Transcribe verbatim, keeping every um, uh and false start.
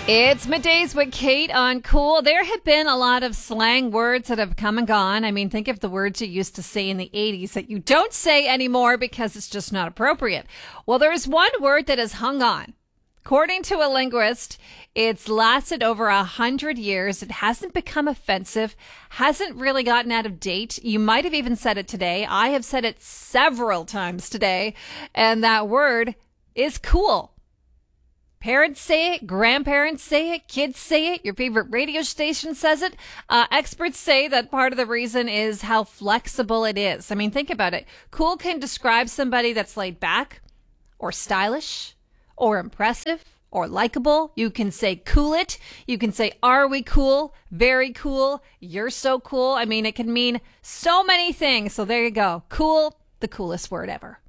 It's middays with Kate on Cool. There have been a lot of slang words that have come and gone. I mean, think of the words you used to say in the eighties that you don't say anymore because it's just not appropriate. Well, there's one word that has hung on. According to a linguist, it's lasted over a hundred years. It hasn't become offensive, hasn't really gotten out of date. You might have even said it today. I have said it several times today. And that word is cool. Parents say it, grandparents say it, kids say it, your favorite radio station says it. Uh, experts say that part of the reason is how flexible it is. I mean, think about it. Cool can describe somebody that's laid back or stylish or impressive or likable. You can say cool it. You can say, are we cool? Very cool. You're so cool. I mean, it can mean so many things. So there you go. Cool, the coolest word ever.